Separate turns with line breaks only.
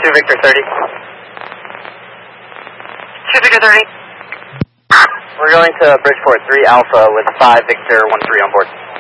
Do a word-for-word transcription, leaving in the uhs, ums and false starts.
two Victor thirty.
two Victor thirty.
We're going to Bridgeport three Alpha with five Victor one three on board.